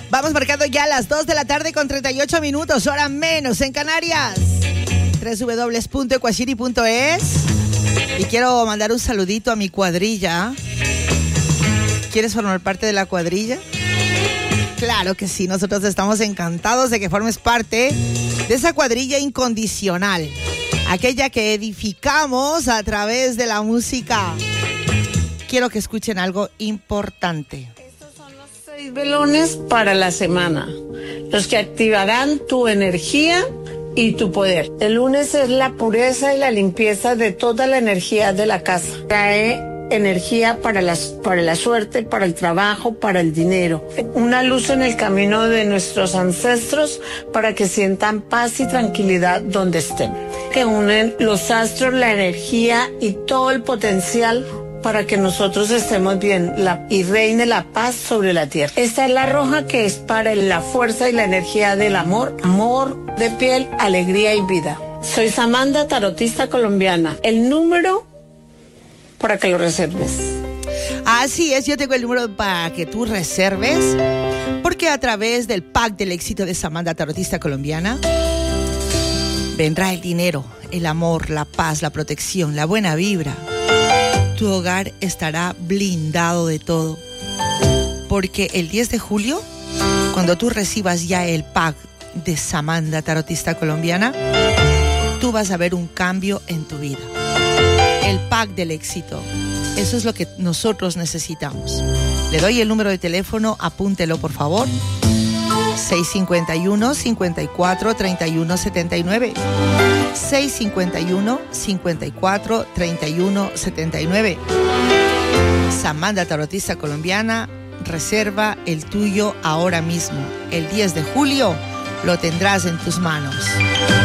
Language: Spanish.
Vamos marcando ya las 2 de la tarde con 38 minutos, hora menos en Canarias. www.equashiri.es. Y quiero mandar un saludito a mi cuadrilla. ¿Quieres formar parte de la cuadrilla? Claro que sí, nosotros estamos encantados de que formes parte de esa cuadrilla incondicional, aquella que edificamos a través de la música. Quiero que escuchen algo importante. Estos son los 6 velones para la semana, los que activarán tu energía y tu poder. El lunes es la pureza y la limpieza de toda la energía de la casa. Trae energía para la suerte, para el trabajo, para el dinero. Una luz en el camino de nuestros ancestros para que sientan paz y tranquilidad donde estén. Que unen los astros, la energía y todo el potencial para que nosotros estemos bien y reine la paz sobre la tierra. Esta es la roja, que es para la fuerza y la energía del amor de piel, alegría y vida. Soy Samantha, tarotista colombiana. El número para que lo reserves. Así es, yo tengo el número para que tú reserves, porque a través del pack del éxito de Samantha, tarotista colombiana, vendrá el dinero, el amor, la paz, la protección, la buena vibra. Tu hogar estará blindado de todo, porque el 10 de julio, cuando tú recibas ya el pack de Samantha, tarotista colombiana, tú vas a ver un cambio en tu vida. El pack del éxito. Eso es lo que nosotros necesitamos. Le doy el número de teléfono, apúntelo por favor. 651-54-3179. 651-54-3179. Samantha, tarotista colombiana, reserva el tuyo ahora mismo. El 10 de julio lo tendrás en tus manos.